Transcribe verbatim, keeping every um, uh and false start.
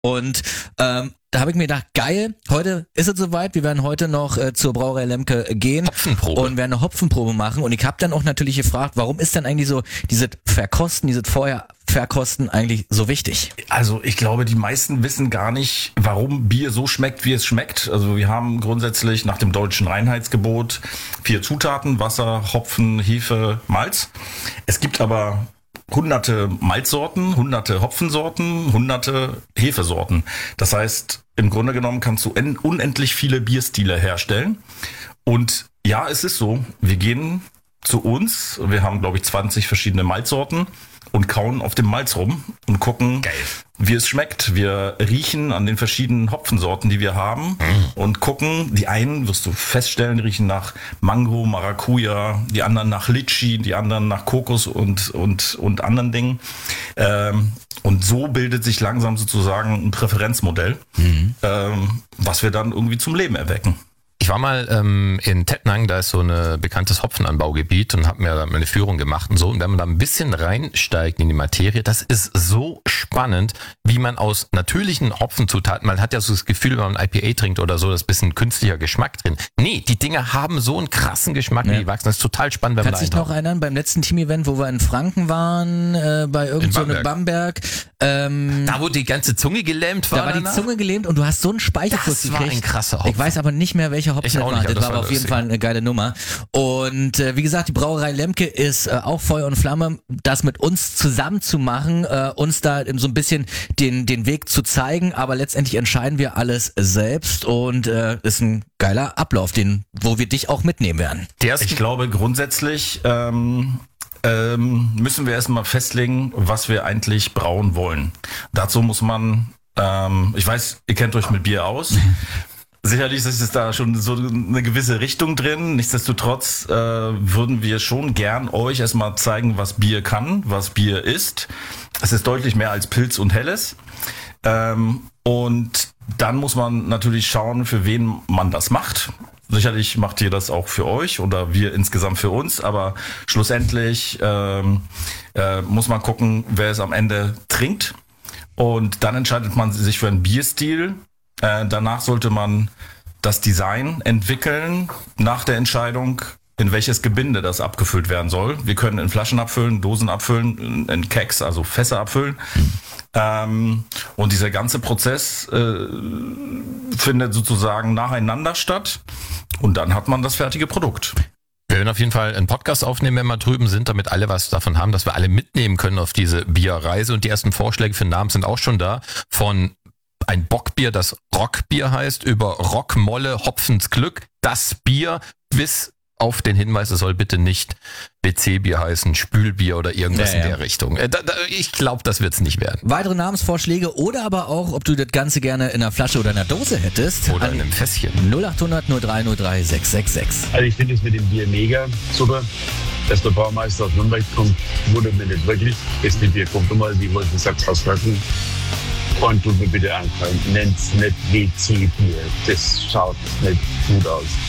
Und ähm, da habe ich mir gedacht, geil, heute ist es soweit, wir werden heute noch äh, zur Brauerei Lemke gehen Hopfenprobe. und werden eine Hopfenprobe machen. Und ich habe dann auch natürlich gefragt, warum ist denn eigentlich so dieses Verkosten, dieses Vorher-Verkosten eigentlich so wichtig? Also ich glaube, die meisten wissen gar nicht, warum Bier so schmeckt, wie es schmeckt. Also wir haben grundsätzlich nach dem deutschen Reinheitsgebot vier Zutaten: Wasser, Hopfen, Hefe, Malz. Es gibt aber hunderte Malzsorten, hunderte Hopfensorten, hunderte Hefesorten. Das heißt, im Grunde genommen kannst du unendlich viele Bierstile herstellen. Und ja, es ist so, wir gehen zu uns, wir haben, glaube ich, zwanzig verschiedene Malzsorten und kauen auf dem Malz rum und gucken, Geil. wie es schmeckt. Wir riechen an den verschiedenen Hopfensorten, die wir haben, mhm. und gucken. Die einen, wirst du feststellen, riechen nach Mango, Maracuja, die anderen nach Litschi, die anderen nach Kokos und und und anderen Dingen. Ähm, und so bildet sich langsam sozusagen ein Präferenzmodell, mhm. ähm, was wir dann irgendwie zum Leben erwecken. Ich war mal ähm, in Tettnang, da ist so ein bekanntes Hopfenanbaugebiet und habe mir da eine Führung gemacht und so. Und wenn man da ein bisschen reinsteigt in die Materie, das ist so spannend, wie man aus natürlichen Hopfenzutaten, man hat ja so das Gefühl, wenn man ein I P A trinkt oder so, da ist ein bisschen künstlicher Geschmack drin. Nee, die Dinger haben so einen krassen Geschmack, wie Ja. die wachsen. Das ist total spannend, wenn Kannst man du dich noch erinnern, beim letzten Team-Event, wo wir in Franken waren, äh, bei irgend so einem Bamberg, ähm, da wo die ganze Zunge gelähmt war. da war die danach? Zunge gelähmt und du hast so einen Speichelfluss Das war gekriegt. ein krasser Hopfen. Ich weiß aber nicht mehr, welcher Hopfen Ich das auch war. nicht, aber Das das war war aber auf jeden lustig. Fall eine geile Nummer. Und äh, wie gesagt, die Brauerei Lemke ist äh, auch Feuer und Flamme, das mit uns zusammen zu machen, äh, uns da so ein bisschen den den Weg zu zeigen, aber letztendlich entscheiden wir alles selbst und äh, ist ein geiler Ablauf, den wo wir dich auch mitnehmen werden. Die ersten, Ich glaube, grundsätzlich ähm, ähm, müssen wir erstmal festlegen, was wir eigentlich brauen wollen. Dazu muss man, ähm, ich weiß, ihr kennt euch mit Bier aus. Sicherlich ist es da schon so eine gewisse Richtung drin. Nichtsdestotrotz äh, würden wir schon gern euch erstmal zeigen, was Bier kann, was Bier ist. Es ist deutlich mehr als Pilz und Helles. Ähm, und dann muss man natürlich schauen, für wen man das macht. Sicherlich macht ihr das auch für euch oder wir insgesamt für uns, aber schlussendlich ähm, äh, muss man gucken, wer es am Ende trinkt. Und dann entscheidet man sich für einen Bierstil. Äh, danach sollte man das Design entwickeln nach der Entscheidung, in welches Gebinde das abgefüllt werden soll. Wir können in Flaschen abfüllen, Dosen abfüllen, in Kegs, also Fässer abfüllen. Ähm, und dieser ganze Prozess äh, findet sozusagen nacheinander statt und dann hat man das fertige Produkt. wir werden auf jeden Fall einen Podcast aufnehmen, wenn wir drüben sind, damit alle was davon haben, dass wir alle mitnehmen können auf diese Bierreise. Und die ersten Vorschläge für Namen sind auch schon da. Von ein Bockbier, das Rockbier heißt, über Rockmolle, Hopfens Glück, das Bier, bis auf den Hinweis, es soll bitte nicht W C-Bier heißen, Spülbier oder irgendwas Ja, ja. in der Richtung. Äh, da, da, ich glaube, das wird's nicht werden. Weitere Namensvorschläge oder aber auch, ob du das Ganze gerne in einer Flasche oder in einer Dose hättest. Oder an in einem Fässchen. null acht hundert null drei null drei sechs sechs sechs. Also ich finde es mit dem Bier mega super. Dass der Baumeister aus Nürnberg kommt, wundert mich nicht wirklich. Das Bier kommt immer, die wollten Satz auspacken. Und tut mir bitte anfallen, nennt's nicht W C-Bier. Das schaut nicht gut aus.